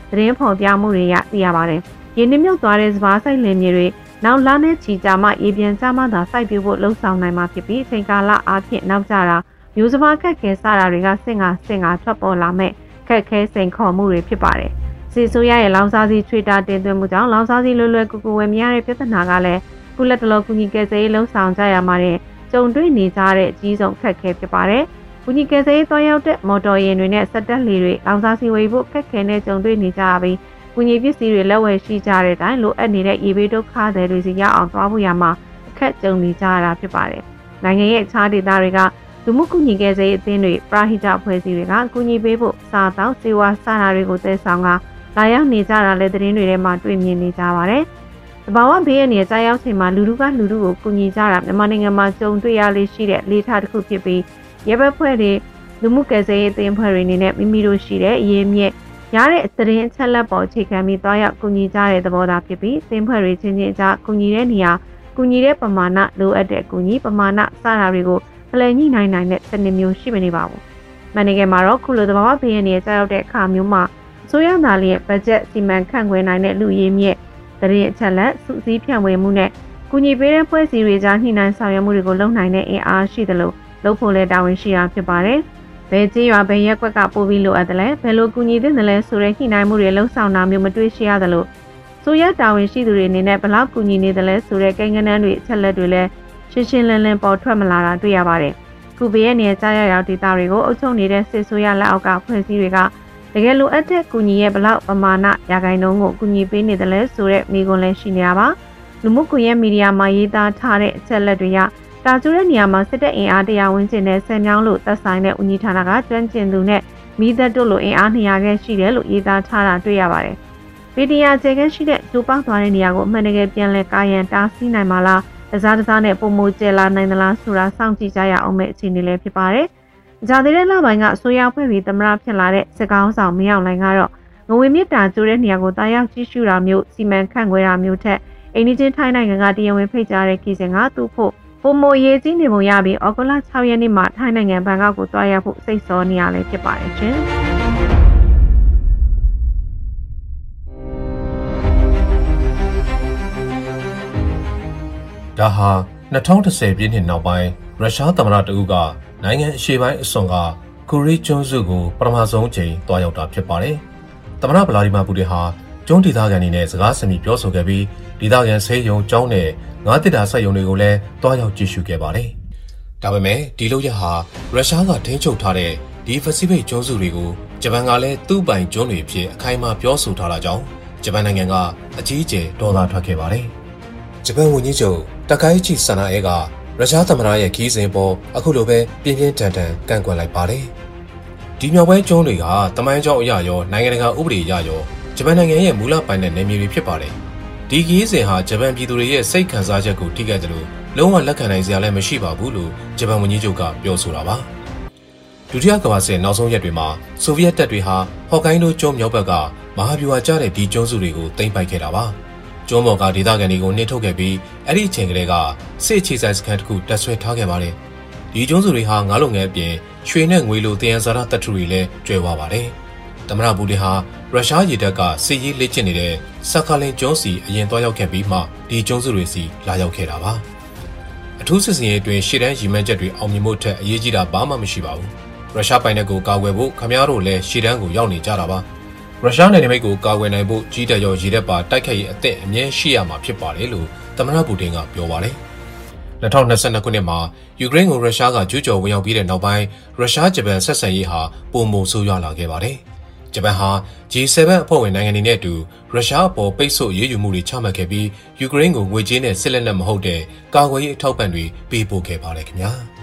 သတင်းဖော်ပြမှုတွေရသိရပါတယ်။ရင်းနှီးမြှုပ်သွားတဲ့စပါးစိုက်လင်မြေတွေနောက်လနဲ့ချီကြာမှရေပြန်ကျမှသာစိုက်ပျိုးဖို့လှုံ့ဆော်နိုင်မှာဖြစ်ပြီးအချိန်ကာလအားဖြင့်နောက်ကျတာမျိုးစပါးခက်ခဲစတာတွေကစင်ကထွက်ပေါ်လာမဲ့ခက်ခဲစိန်ခေါ်မှုတွေဖြစ်ပါတယ်။စီဆိုရရဲ့လောင်စာဆီချွေတာတင်သွင်းမှုကြောင့်လောင်စာဆီလွယ်ကူဝယ်မရတဲ့ပြဿနာကလည်းကုလက်တလောကူညီကယ်ဆယ်ရေးလှုံ့ဆော်ကြရမှာတဲ့ကြုံတွေ့နေကြတဲ့အကြီးဆုံးခက်ခဲဖြစ်ပါတယ်။ကူညီကယ်ဆယ်ရေးသွားရောက်တဲ့မော်တော်ယာဉ်တွေနဲ့စက်တက်လီတွေလောင်စာဆီဝယ်ဖို့ခက်ခဲနဲ့ကြုံတွေ့နေကြပြီးကူညီပစ္စည်းတွေလက်ဝယ်ရှိကြတဲ့အတိုင်းလိုအပ်နေတဲ့ရေဘေးဒုက္ခတွေစီရောက်အောင်သွားဖို့ရမှာအခက်ကြုံနေကြရတာဖြစ်ပါတယ်။နိုင်ငံရဲ့အခြားဒေသတွေကလူမှုကူညီကယ်ဆယ်ရေးအသင်းတွေပရဟိတအဖွဲ့အစည်းတွေကကူညီပေးဖို့စာတောင်းစေဝါစတာတွေကိုသယ်ဆောင်ကလာရောက်နေကြတာလည်းသတင်းတွေထဲမှာတွေ့မြင်နေကြပါတယ်။သဘာဝဘေးအန္တရာယ်ကြားရောက်ချိန်မှာလူထုကိုကူညီကြတာမြန်မာနိုင်ငံမှာကြုံတွေ့ရလေးရှိတဲ့လေထားတစ်ခုဖြစ်ပြီးရဲဘက်ဖွဲ့တွေလူမှုကယ်ဆယ်ရေးအသင်းဖွဲ့တွေအနေနဲ့မိမိတို့ရှိတဲ့အရေးမြစ်ရတဲ့သတင်းအချက်လက်ပေါ်အခြေခံပြီးတွားရောက်ကူညီကြတဲ့သဘောသားဖြစ်ပြီးသင်းဖွဲ့တွေချင်းချင်းကြားကူညီတဲ့နေရာကူညီတဲ့ပမာဏလိုအပ်တဲ့ကူညီပမာဏစတာတွေကိုဖလှယ်ညှိနှိုင်းနိုင်တဲ့စနစ်မျိုးရှိမနေပါဘူး။မန်နိုင်ငံမှာတော့ခုလိုသဘာဝဘေးအန္တရာယ်ကြားရောက်တဲ့အခါမျိုးမှာအစိုးရသားလေးရဲ့ဘတ်ဂျက်စီမံခန့်ခွဲနိုင်တဲ့လူရင်းမြစ်သတင်းအချက်လက်စုစည်းဖြန့်ဝေမှုနဲ့ကူညီပေးတဲ့ဖွဲ့စည်းတွေကြားညှိနှိုင်းဆောင်ရွက်မှုတွေကိုလုပ်နိုင်တဲ့အင်အားရှိသလိုလုပ်ဖို့လည်းတာဝန်ရှိတာဖြစ်ပါတယ်။ဘယ်ကြေးရွာဘယ်ရက်ကွက်ကပို့ပြီးလိုအပ်တယ်လဲဘယ်လိုကူညီသင့်တယ်လဲဆိုတဲ့ညှိနှိုင်းမှုတွေလှုံ့ဆော်တာမျိုးမတွေ့ရှိရသလိုဆိုရတာဝန်ရှိသူတွေအနေနဲ့ဘလောက်ကူညီနေတယ်လဲဆိုတဲ့ကိန်းဂဏန်းတွေအချက်လက်တွေလည်းရှင်းလင်းပေါ်ထွက်မလာတာတွေ့ရပါတယ်။ခုဘေးရဲ့နေကြားရောက်ဒေသတွေကိုအုပ်ချုပ်နေတဲ့စစ်ဆိုရလက်အောက်ကဖွဲ့စည်းတွေကတကယ်လိုအပ်တဲ့ကူညီရဲ့ဘလောက်ပမာဏရာခိုင်နှုန်းကိုကူညီပေးနေတယ်လဲဆိုတဲ့မိကွန်းလည်းရှိနေတာပါ။လူမှုကွန်ရက်မီဒီယာမှာရေးသားထားတဲ့အချက်လက်တွေကတာကျူတဲ့နေရာမှာစစ်တပ်အင်အား100ဝန်းကျင်နဲ့ဆယ်မြောင်းလို့သက်ဆိုင်တဲ့ဦးညီဌာနကကျွမ်းကျင်သူနဲ့မိသက်တို့လိုအင်အား200ခန့်ရှိတယ်လို့ရေးသားထားတာတွေ့ရပါတယ်။ဗီဒီယိုကျေကန်းရှိတဲ့ကျိုးပေါက်သွားတဲ့နေရာကိုအမှန်တကယ်ပြန်လည်ကာယံတားဆီးနိုင်မှာလားတစားနဲ့ပုံမိုကျဲလာနိုင်သလားဆိုတာစောင့်ကြည့်ကြရအောင်မဲ့အခြေအနေလေးဖြစ်ပါတယ်။ဂျာသေးတဲ့လပိုင်းကအစိုးရဖွဲ့ပြီးသမရဖြစ်လာတဲ့စစ်ကောင်းဆောင်မရောက်နိုင်ကတော့ငွေမြစ်တာကျိုးတဲ့နေရာကိုတာရောက်ကြည့်ရှုတာမျိုးစီမံခန့်ခွဲတာမျိုးထက်အိန္ဒိချင်းထိုင်းနိုင်ငံကတရားဝင်ဖိတ်ကြားတဲ့ခီးစဉ်ကသူ့ဖို့ပုံမိုရေးကြီးနေပုံရပြီးဩဂုတ်လ6ရက်နေ့မှာထိုင်းနိုင်ငံဘန်ကောက်ကိုတွားရောက်ဖို့စိတ်ဆောနေရလဲဖြစ်ပါတယ်ရှင်။ဒါဟာ2010ပြည့်နှစ်နောက်ပိုင်းရုရှားသမ္မတတဦးကနိုင်ငံအရှေ့ပိုင်းအစွန်ကကိုရီးကျွန်းစုကိုပထမဆုံးချိန်တွားရောက်တာဖြစ်ပါတယ်။သမ္မတဗလာဒီမာပူတင်ဟာကျွန်းဒေသခံတွေနဲ့စကားဆံပြီးပြောဆိုခဲ့ပြီးဒေသခံဆေးရုံကျောင်းနဲ့ငါးတစ်တာစိုက်ရုံတွေကိုလည်းတွားရောက်ကြည့်ရှုခဲ့ပါတယ်။ဒါပေမဲ့ဒီလိုရဟာရုရှားကထိန်းချုပ်ထားတဲ့ဒီပစိဖိတ်ကျွန်းစုတွေကိုဂျပန်ကလည်းသူ့ပိုင်ကျွန်းတွေဖြစ်အခိုင်အမာပြောဆိုထားတာကြောင့်ဂျပန်နိုင်ငံကအကြီးအကျယ်ဒေါသထွက်ခဲ့ပါတယ်။ဂျပန်ဝန်ကြီးချုပ်တာကိုင်ချီဆာနာအဲကရုရှားသမ္မတရဲ့ခီးစဉ်ပေါ်အခုလိုပဲပြင်းပြင်းထန်ထန်ကန့်ကွက်လိုက်ပါတယ်။ဒီမြောက်ပိုင်းကျွန်းတွေကတမိုင်းကြောင်းအရာရောနိုင်ငံတကာဥပဒေအရရောဂျပန်နိုင်ငံရဲ့မူလပိုင်တဲ့နယ်မြေတွေဖြစ်ပါတယ်။ဒီခီးစဉ်ဟာဂျပန်ပြည်သူတွေရဲ့စိတ်ခံစားချက်ကိုထိခိုက်တယ်လို့လုံးဝလက်ခံနိုင်စရာလည်းမရှိပါဘူးလို့ဂျပန်ဝန်ကြီးချုပ်ကပြောဆိုတာပါ။ဒုတိယကမ္ဘာစစ်နောက်ဆုံးရက်တွေမှာဆိုဗီယက်တပ်တွေဟာဟော့ကိုင်းဒိုကျွန်းမြောက်ဘက်ကမဟာဗျူဟာကျတဲ့ဒီကျွန်းစုတွေကိုသိမ်းပိုက်ခဲ့တာပါ။ကျွန်းပေါ်ကဒေသခံတွေကိုနှင်ထုတ်ခဲ့ပြီးအဲ့ဒီအချိန်ကလေးကစစ်အခြေစိုက်စခန်းတစ်ခုတပ်ဆွဲထားခဲ့ပါတယ်။ဒီကျွန်းစုတွေဟာငါးလုံငယ်အပြင်ရွှေနဲ့ငွေလိုသယံဇာတတပ်ထုတွေလည်းကျွဲဝပါတယ်။သမ္မတပူတင်ဟာရုရှားရေတပ်ကစစ်ရေးလေ့ကျင့်နေတဲ့ဆာခါလင်ကျွန်းစီအရင်တွားရောက်ခဲ့ပြီးမှဒီကျွန်းစုတွေစီလာရောက်ခဲ့တာပါ။အထူးစစ်စင်ရေးအတွင်းရှေ့တန်းရီမန်းချက်တွေအောင်မြင်မှုထက်အရေးကြီးတာဘာမှမရှိပါဘူး။ရုရှားပိုင်နယ်ကိုကာကွယ်ဖို့ခမည်းတော်လည်းရှေ့တန်းကိုရောက်နေကြတာပါ။ရုရှားနယ်နိမိတ်ကိုကာကွယ်နိုင်ဖို့ကြီးတပ်ရောရေတပ်ပါတိုက်ခိုက်ရေးအသင့်အမြဲရှိရမှာဖြစ်ပါတယ်လို့သမ္မတပူတင်ကပြောပါတယ်။2022ခုနှစ်မှာယူကရိန်းကိုရုရှားကကျူးကျော်ဝင်ရောက်ပြီးတဲ့နောက်ပိုင်းရုရှားဂျပန်ဆက်ဆံရေးဟာပိုမိုဆိုးရွားလာခဲ့ပါတယ်။ဂျပန်ဟာ G7 အဖွဲ့ဝင်နိုင်ငံတွေနဲ့အတူရုရှားအပေါ်ပိတ်ဆို့ရေးယူမှုတွေချမှတ်ခဲ့ပြီးယူကရိန်းကိုငွေကြေးနဲ့စစ်လက်နက်မဟုတ်တဲ့ကာကွယ်ရေးအထောက်ပံ့တွေပေးပို့ခဲ့ပါတယ်ခင်ဗျာ။